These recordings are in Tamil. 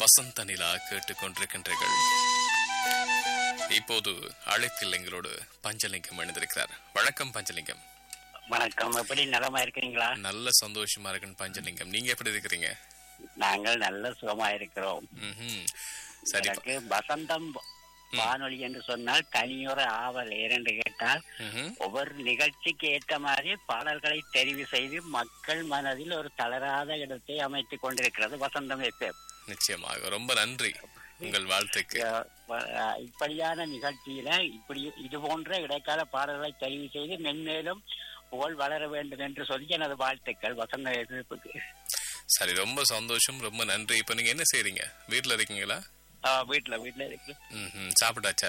வசந்த நிலா கேட்டுக்கொண்டிருக்கின்றீர்கள். இப்போது அழைப்பில் எங்களோடு பஞ்சலிங்கம் இணைந்திருக்கிறார். வணக்கம் பஞ்சலிங்கம். வணக்கம். எப்படி நலமா இருக்கிறீங்களா? நல்ல சந்தோஷமா இருக்குன்னு பஞ்சலிங்கம். நீங்க எப்படி இருக்கிறீங்க? நாங்கள் நல்ல சுகமா இருக்கிறோம். சரி. எனக்கு வசந்தம் வானொலி என்று சொன்னால் தனியொரு ஆவல். ஏனென்று கேட்டால் ஒவ்வொரு நிகழ்ச்சிக்கு ஏற்ற மாதிரி பாடல்களை தெரிவு செய்து மக்கள் மனதில் ஒரு தளராத இடத்தை அமைத்துக் கொண்டிருக்கிறது வசந்தம் FM. நிச்சயமாக ரொம்ப நன்றி உங்கள் வாழ்த்துக்கு. இப்படியான நிகழ்ச்சியில இது போன்ற இடைக்கால பாடல்களை தெரிவு செய்து மென்மேலும் புகழ் வளர வேண்டும் என்று சொல்லி எனது வாழ்த்துக்கள் வசந்த FM. சரி, ரொம்ப சந்தோஷம், ரொம்ப நன்றி. இப்ப நீங்க என்ன செய்றீங்க? வீட்டுல இருக்கீங்களா? வீட்டுல இருக்கு. சாப்பிட்டாச்சா?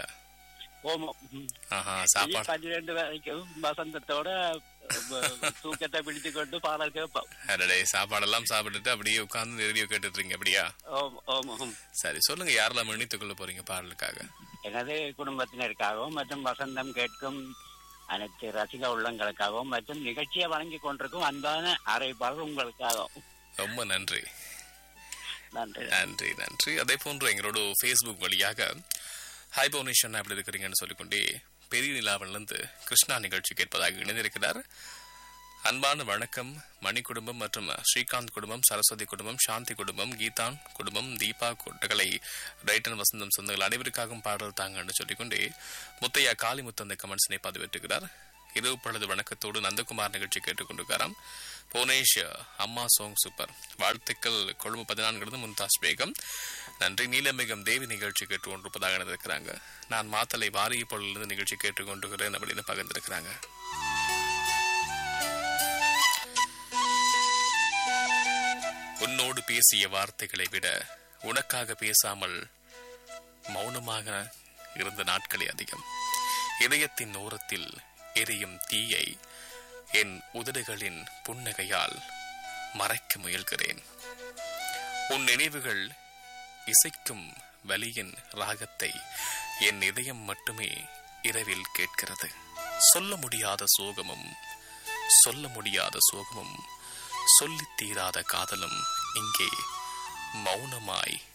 சாப்பாடு 12 வரைக்கும் வசந்தத்தோட தூக்கத்தை பிடித்து கொண்டு பாடல் கேட்போம். சாப்பாடெல்லாம் சாப்பிட்டுட்டு அப்படியே உட்கார்ந்து ரேடியோ கேட்டுட்டு இருக்கீங்க அப்படியா? சரி, சொல்லுங்க, யாரெல்லாம் இணைத்துக் கொள்ள போறீங்க பாடலுக்காக? எனது குடும்பத்தினருக்காகவும் மற்றும் வசந்தம் கேட்கும் அனைத்து ரசிக உள்ளங்களுக்காகவும் மற்றும் நிகழ்ச்சியை வழங்கி கொண்டிருக்கும் அன்பான அறைப்பாளர் உங்களுக்காகவும். ரொம்ப நன்றி. நன்றி நன்றி நன்றி. அதே போன்று எங்களோட Facebook வழியாக ஹாய் பவுனேஷன் எப்படி இருக்கிறீங்கன்னு சொல்லிக்கொண்டே பெரிய நிலாவிலிருந்து கிருஷ்ணா நிகழ்ச்சி கேட்பதாக இணைந்திருக்கிறார். அன்பான வணக்கம். மணி குடும்பம் மற்றும் ஸ்ரீகாந்த் குடும்பம், சரஸ்வதி குடும்பம், சாந்தி குடும்பம், கீதான் குடும்பம், தீபா கொட்டகலை, ரைட்டன் வசந்தம் சொந்தங்கள் அனைவருக்காகவும் பாடல் தாங்கன்னு சொல்லிக்கொண்டே முத்தையா காளிமுத்து அந்த கமெண்ட்ஸினை பதிவிட்டுகிறார். இரவு பொழுது வணக்கத்தோடு நந்தகுமார் நிகழ்ச்சி கேட்டுக்கொண்டிருக்காராம். புவனேஷ் அம்மா சாங் சூப்பர், வாழ்த்துக்கள். கொழும்பு 14 மும்தாஸ் பேகம் நன்றி. நீலமேகம் தேவி நிகழ்ச்சி கேட்டுக்கொண்டிருப்பதாக இருக்கிறாங்க. நான் மாத்தலை வாரிய பொருளிலிருந்து நிகழ்ச்சி கேட்டுக்கொண்டிருக்கிறேன் அப்படின்னு பகிர்ந்திருக்கிறாங்க. உன்னோடு பேசிய வார்த்தைகளை விட உனக்காக பேசாமல் மௌனமாக இருந்த நாட்களே அதிகம். இதயத்தின் ஓரத்தில் எரியும் தீயை என் உதடுகளின் புன்னகையால் மறைக்க முயல்கிறேன். உன் நினைவுகள் இசைக்கும் வலியின் ராகத்தை என் இதயம் மட்டுமே இரவில் கேட்கிறது. சொல்ல முடியாத சோகமும் சொல்லித் தீராத காதலும் இங்கே மௌனமாய்